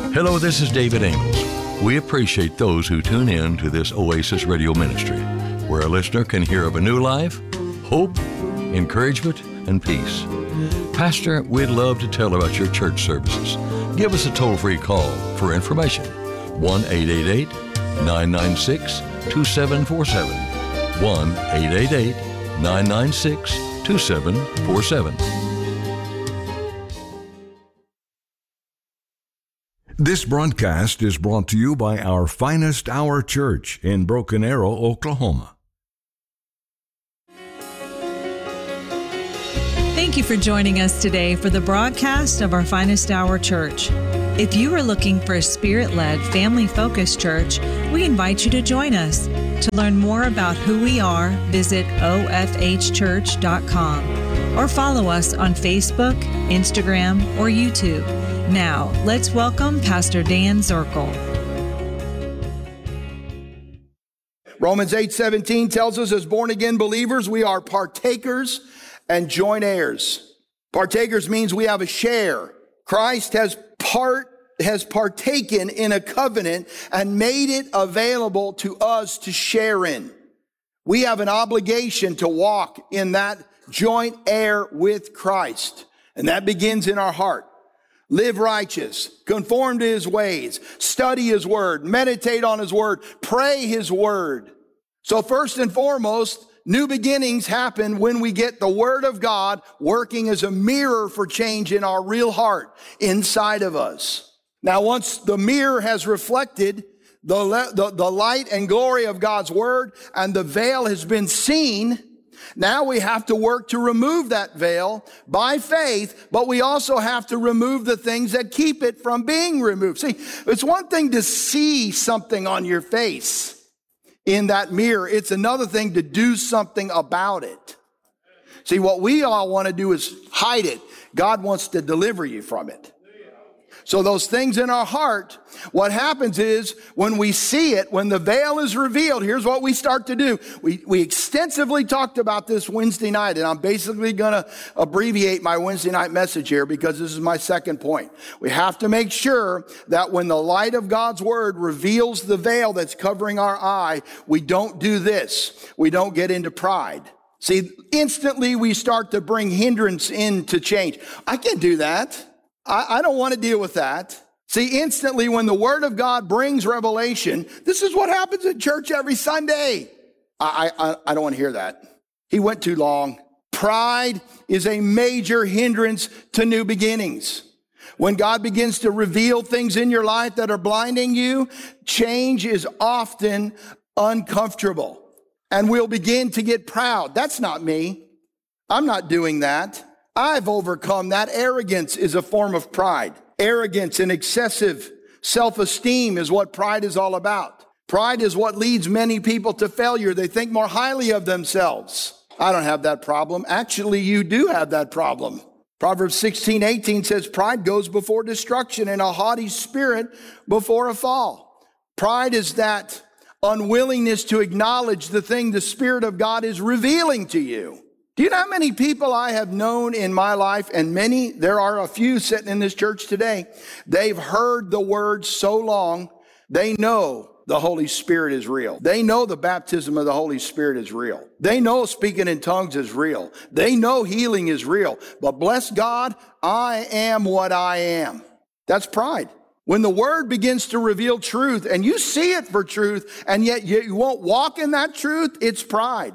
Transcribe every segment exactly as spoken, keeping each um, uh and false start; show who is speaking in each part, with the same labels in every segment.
Speaker 1: Hello, this is David Amos. We appreciate those who tune in to this Oasis Radio Ministry, where a listener can hear of a new life, hope, encouragement, and peace. Pastor, we'd love to tell about your church services. Give us a toll-free call for information. one eight eight eight, nine nine six, two seven four seven. one eight eight eight, nine nine six, two seven four seven.
Speaker 2: This broadcast is brought to you by our Finest Hour Church in Broken Arrow, Oklahoma.
Speaker 3: Thank you for joining us today for the broadcast of our Finest Hour Church. If you are looking for a Spirit-led, family-focused church, we invite you to join us. To learn more about who we are, visit o f h church dot com or follow us on Facebook, Instagram, or YouTube. Now, let's welcome Pastor Dan Zirkle.
Speaker 4: Romans eight seventeen tells us as born-again believers, we are partakers and joint heirs. Partakers means we have a share. Christ has part has partaken in a covenant and made it available to us to share in. We have an obligation to walk in that joint heir with Christ, and that begins in our heart. Live righteous, conform to his ways, study his word, meditate on his word, pray his word. So first and foremost, new beginnings happen when we get the word of God working as a mirror for change in our real heart inside of us. Now, once the mirror has reflected the, the, the light and glory of God's word and the veil has been seen, now we have to work to remove that veil by faith, but we also have to remove the things that keep it from being removed. See, it's one thing to see something on your face in that mirror. It's another thing to do something about it. See, what we all want to do is hide it. God wants to deliver you from it. So those things in our heart, what happens is when we see it, when the veil is revealed, here's what we start to do. We, we extensively talked about this Wednesday night, and I'm basically going to abbreviate my Wednesday night message here because this is my second point. We have to make sure that when the light of God's word reveals the veil that's covering our eye, we don't do this. We don't get into pride. See, instantly we start to bring hindrance into change. I can't do that. I, I don't want to deal with that. See, instantly when the word of God brings revelation, this is what happens at church every Sunday. I, I, I don't want to hear that. He went too long. Pride is a major hindrance to new beginnings. When God begins to reveal things in your life that are blinding you, change is often uncomfortable. And we'll begin to get proud. That's not me. I'm not doing that. I've overcome that. Arrogance is a form of pride. Arrogance and excessive self-esteem is what pride is all about. Pride is what leads many people to failure. They think more highly of themselves. I don't have that problem. Actually, you do have that problem. Proverbs sixteen eighteen says, pride goes before destruction and a haughty spirit before a fall. Pride is that unwillingness to acknowledge the thing the Spirit of God is revealing to you. Do you know how many people I have known in my life, and many, there are a few sitting in this church today, they've heard the word so long, they know the Holy Spirit is real. They know the baptism of the Holy Spirit is real. They know speaking in tongues is real. They know healing is real. But bless God, I am what I am. That's pride. When the word begins to reveal truth, and you see it for truth, and yet you won't walk in that truth, it's pride.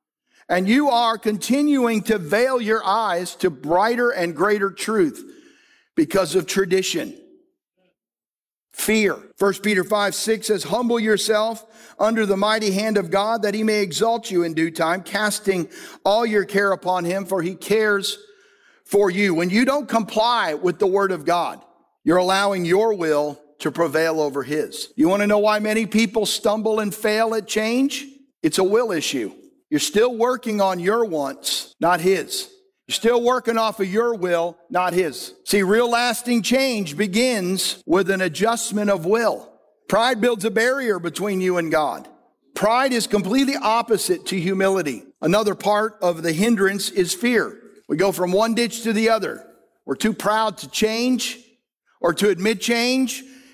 Speaker 4: And you are continuing to veil your eyes to brighter and greater truth because of tradition. Fear. First Peter five six says, humble yourself under the mighty hand of God that he may exalt you in due time, casting all your care upon him, for he cares for you. When you don't comply with the word of God, you're allowing your will to prevail over his. You want to know why many people stumble and fail at change? It's a will issue. You're still working on your wants, not his. You're still working off of your will, not his. See, real lasting change begins with an adjustment of will. Pride builds a barrier between you and God. Pride is completely opposite to humility. Another part of the hindrance is fear. We go from one ditch to the other. We're too proud to change or to admit change,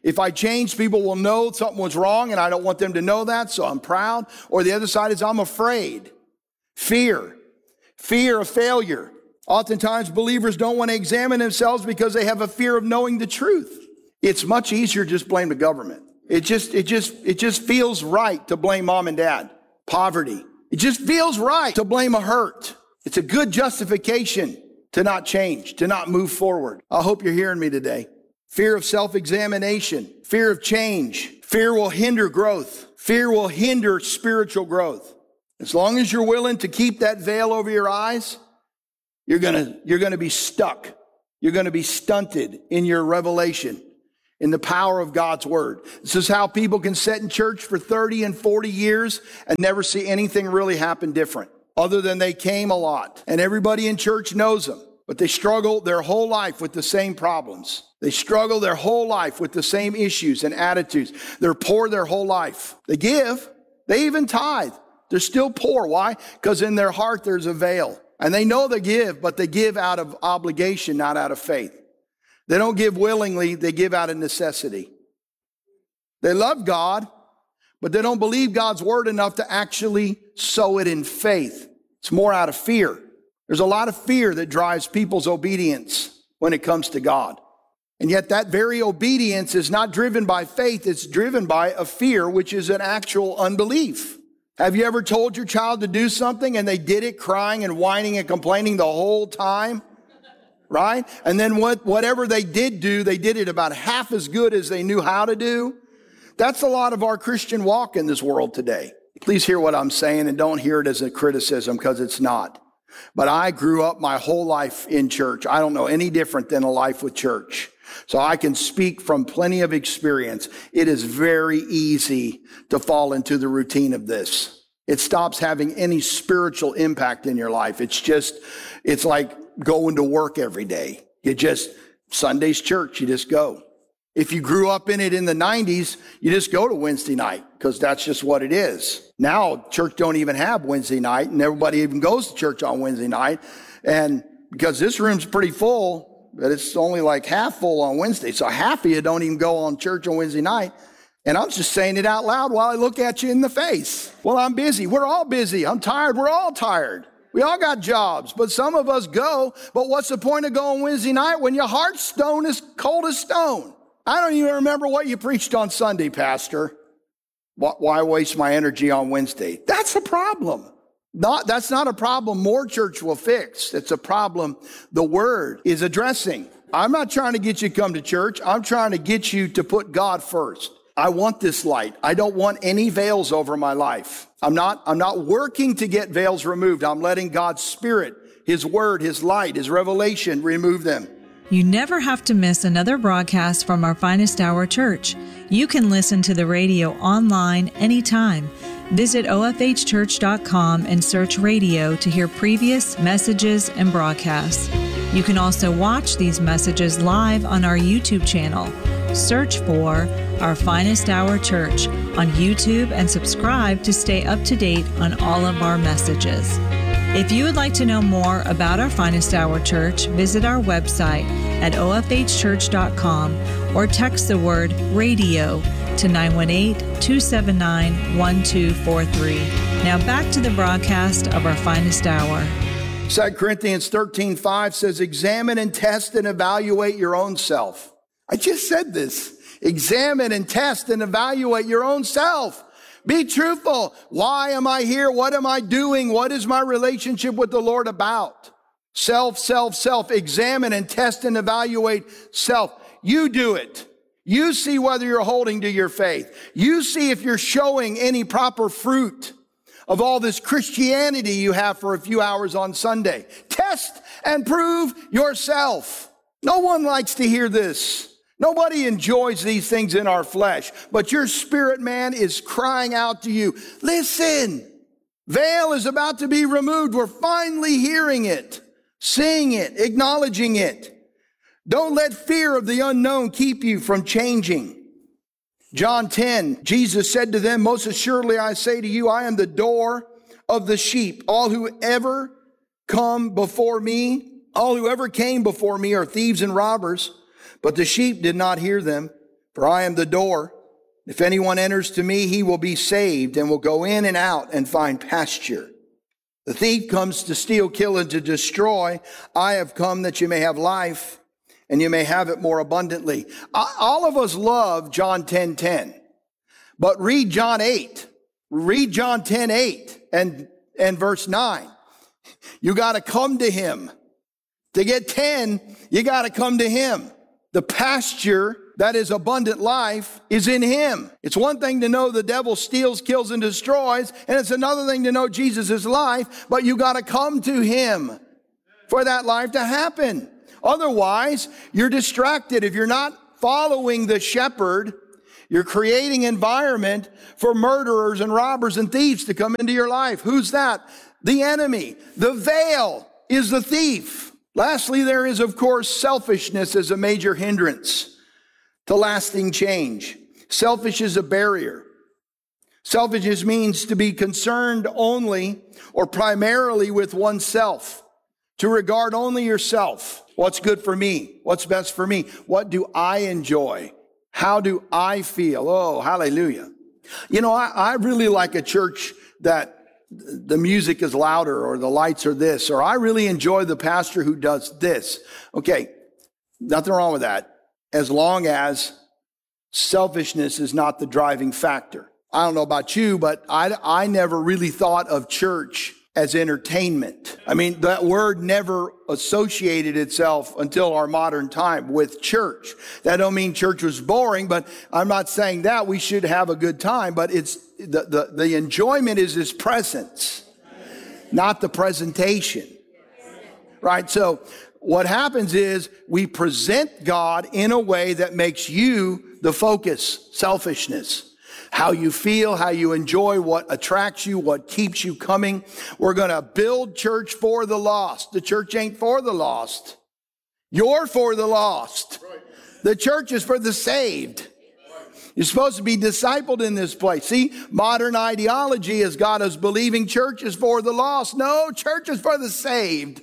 Speaker 4: If I change, people will know something was wrong, and I don't want them to know that, so I'm proud. Or the other side is I'm afraid. Fear. Fear of failure. Oftentimes, believers don't want to examine themselves because they have a fear of knowing the truth. It's much easier to just blame the government. It just, it just, it just feels right to blame mom and dad. Poverty. It just feels right to blame a hurt. It's a good justification to not change, to not move forward. I hope you're hearing me today. Fear of self-examination, fear of change. Fear will hinder growth. Fear will hinder spiritual growth. As long as you're willing to keep that veil over your eyes, you're gonna, you're gonna be stuck. You're gonna be stunted in your revelation, in the power of God's word. This is how people can sit in church for thirty and forty years and never see anything really happen different, other than they came a lot. And everybody in church knows them, but they struggle their whole life with the same problems. They struggle their whole life with the same issues and attitudes. They're poor their whole life. They give. They even tithe. They're still poor. Why? Because in their heart there's a veil. And they know they give, but they give out of obligation, not out of faith. They don't give willingly. They give out of necessity. They love God, but they don't believe God's word enough to actually sow it in faith. It's more out of fear. There's a lot of fear that drives people's obedience when it comes to God. And yet that very obedience is not driven by faith. It's driven by a fear, which is an actual unbelief. Have you ever told your child to do something and they did it crying and whining and complaining the whole time? Right? And then what, whatever they did do, they did it about half as good as they knew how to do. That's a lot of our Christian walk in this world today. Please hear what I'm saying and don't hear it as a criticism, because it's not. But I grew up my whole life in church. I don't know any different than a life with church. So I can speak from plenty of experience. It is very easy to fall into the routine of this. It stops having any spiritual impact in your life. It's just, it's like going to work every day. You just, Sunday's church, you just go. If you grew up in it in the nineties, you just go to Wednesday night because that's just what it is. Now, church don't even have Wednesday night, and everybody even goes to church on Wednesday night. And because this room's pretty full, but it's only like half full on Wednesday. So half of you don't even go on church on Wednesday night. And I'm just saying it out loud while I look at you in the face. Well, I'm busy. We're all busy. I'm tired. We're all tired. We all got jobs, but some of us go. But what's the point of going Wednesday night when your heart's stone is cold as stone? I don't even remember what you preached on Sunday, Pastor. Why waste my energy on Wednesday? That's a problem. Not, that's not a problem more church will fix. It's a problem the word is addressing. I'm not trying to get you to come to church. I'm trying to get you to put God first. I want this light. I don't want any veils over my life. I'm not, I'm not working to get veils removed. I'm letting God's Spirit, His word, His light, His revelation remove them.
Speaker 3: You never have to miss another broadcast from our Finest Hour Church. You can listen to the radio online anytime. Visit O F H church dot com and search radio to hear previous messages and broadcasts. You can also watch these messages live on our YouTube channel. Search for Our Finest Hour Church on YouTube and subscribe to stay up to date on all of our messages. If you would like to know more about our Finest Hour Church, visit our website at O F H church dot com or text the word radio to nine one eight, two seven nine, one two four three. Now back to the broadcast of our Finest Hour.
Speaker 4: Second Corinthians thirteen five says, examine and test and evaluate your own self. I just said this. Examine and test and evaluate your own self. Be truthful. Why am I here? What am I doing? What is my relationship with the Lord about? Self, self, self. Examine and test and evaluate self. You do it. You see whether you're holding to your faith. You see if you're showing any proper fruit of all this Christianity you have for a few hours on Sunday. Test and prove yourself. No one likes to hear this. Nobody enjoys these things in our flesh, but your spirit man is crying out to you. Listen, veil is about to be removed. We're finally hearing it, seeing it, acknowledging it. Don't let fear of the unknown keep you from changing. John ten, Jesus said to them, most assuredly I say to you, I am the door of the sheep. All who ever come before me, all who ever came before me are thieves and robbers, but the sheep did not hear them. For I am the door. If anyone enters to me, he will be saved and will go in and out and find pasture. The thief comes to steal, kill, and to destroy. I have come that you may have life and you may have it more abundantly. All of us love John ten ten, but read John eight. Read John ten eight and, and verse nine. You got to come to him. To get ten, you got to come to him. The pasture that is abundant life is in him. It's one thing to know the devil steals, kills, and destroys, and it's another thing to know Jesus is life, but you got to come to him for that life to happen. Otherwise, you're distracted. If you're not following the shepherd, you're creating environment for murderers and robbers and thieves to come into your life. Who's that? The enemy. The veil is the thief. Lastly, there is, of course, selfishness as a major hindrance to lasting change. Selfish is a barrier. Selfishness means to be concerned only or primarily with oneself, to regard only yourself. What's good for me? What's best for me? What do I enjoy? How do I feel? Oh, hallelujah. You know, I, I really like a church that the music is louder or the lights are this, or I really enjoy the pastor who does this. Okay, nothing wrong with that, as long as selfishness is not the driving factor. I don't know about you, but I, I never really thought of church as entertainment. I mean, that word never associated itself until our modern time with church. That don't mean church was boring, but I'm not saying that. We should have a good time, but it's the, the, the enjoyment is his presence, not the presentation. Right? So what happens is we present God in a way that makes you the focus, selfishness. How you feel, how you enjoy, what attracts you, what keeps you coming. We're going to build church for the lost. The church ain't for the lost. You're for the lost. The church is for the saved. You're supposed to be discipled in this place. See, modern ideology has got us believing church is for the lost. No, church is for the saved.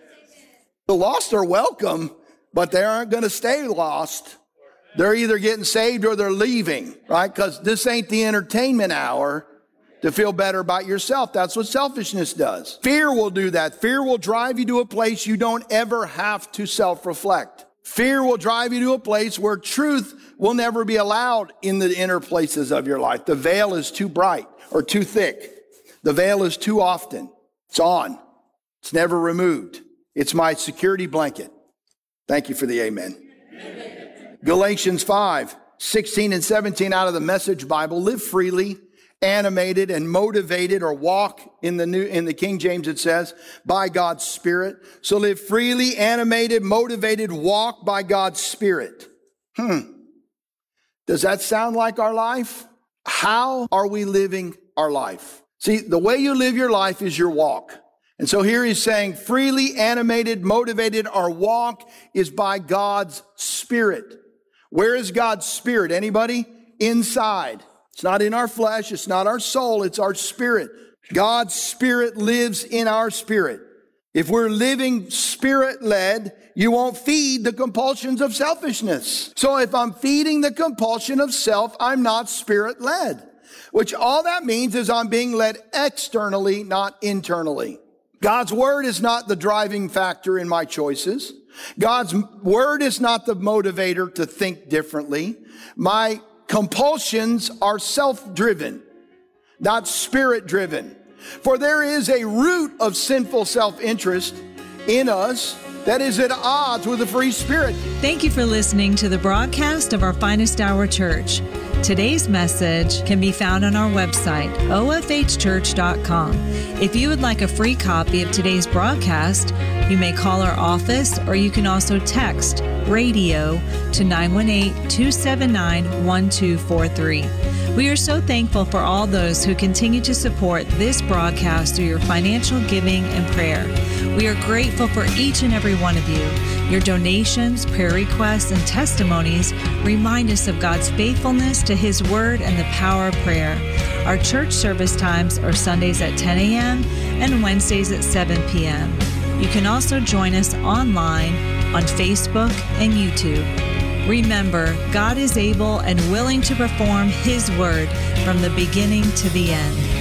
Speaker 4: The lost are welcome, but they aren't going to stay lost. They're either getting saved or they're leaving, right? Because this ain't the entertainment hour to feel better about yourself. That's what selfishness does. Fear will do that. Fear will drive you to a place you don't ever have to self-reflect. Fear will drive you to a place where truth will never be allowed in the inner places of your life. The veil is too bright or too thick. The veil is too often. It's on. It's never removed. It's my security blanket. Thank you for the amen. Amen. Galatians five, sixteen and seventeen out of the Message Bible. Live freely, animated and motivated, or walk in the new, in the King James it says, by God's Spirit. So live freely, animated, motivated, walk by God's Spirit. Hmm. Does that sound like our life? How are we living our life? See, the way you live your life is your walk. And so here he's saying freely, animated, motivated, our walk is by God's Spirit. Where is God's Spirit? Anybody? Inside. It's not in our flesh. It's not our soul. It's our spirit. God's Spirit lives in our spirit. If we're living Spirit-led, you won't feed the compulsions of selfishness. So if I'm feeding the compulsion of self, I'm not Spirit-led, which all that means is I'm being led externally, not internally. God's word is not the driving factor in my choices. God's word is not the motivator to think differently. My compulsions are self-driven, not spirit-driven. For there is a root of sinful self-interest in us that is at odds with the free spirit.
Speaker 3: Thank you for listening to the broadcast of our Finest Hour Church. Today's message can be found on our website, O F H church dot com. If you would like a free copy of today's broadcast, you may call our office, or you can also text radio to nine one eight, two seven nine, one two four three. We are so thankful for all those who continue to support this broadcast through your financial giving and prayer. We are grateful for each and every one of you. Your donations, prayer requests, and testimonies remind us of God's faithfulness to His Word and the power of prayer. Our church service times are Sundays at ten a.m. and Wednesdays at seven p.m. You can also join us online on Facebook and YouTube. Remember, God is able and willing to perform His word from the beginning to the end.